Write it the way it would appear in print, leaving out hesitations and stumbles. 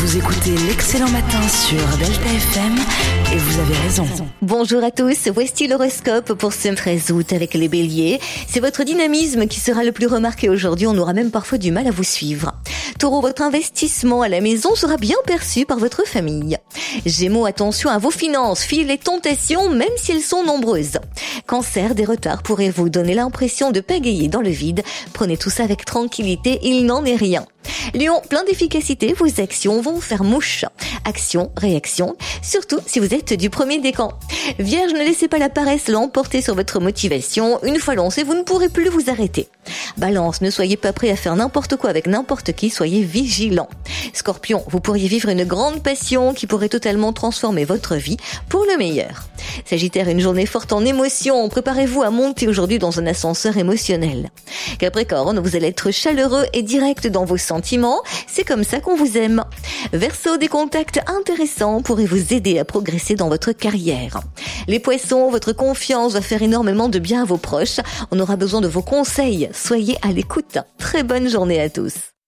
Vous écoutez l'Excellent Matin sur Delta FM et vous avez raison. Bonjour à tous, voici l'horoscope pour ce 13 août avec les béliers. C'est votre dynamisme qui sera le plus remarqué aujourd'hui, on aura même parfois du mal à vous suivre. Taureau, votre investissement à la maison sera bien perçu par votre famille. Gémeaux, attention à vos finances, fuyez les tentations même si elles sont nombreuses. Cancer, des retards pourraient vous donner l'impression de pagayer dans le vide. Prenez tout ça avec tranquillité, il n'en est rien. Lion, plein d'efficacité, vos actions vont faire mouche. Action, réaction, surtout si vous êtes du premier décan. Vierge, ne laissez pas la paresse l'emporter sur votre motivation. Une fois lancé, vous ne pourrez plus vous arrêter. Balance, ne soyez pas prêt à faire n'importe quoi avec n'importe qui, soyez vigilant. Scorpion, vous pourriez vivre une grande passion qui pourrait totalement transformer votre vie pour le meilleur. Sagittaire, une journée forte en émotions, préparez-vous à monter aujourd'hui dans un ascenseur émotionnel. Capricorne, vous allez être chaleureux et direct dans vos sentiments, c'est comme ça qu'on vous aime. Verseau, des contacts intéressants pourraient vous aider à progresser dans votre carrière. Les Poissons, votre confiance va faire énormément de bien à vos proches, on aura besoin de vos conseils, soyez à l'écoute. Très bonne journée à tous.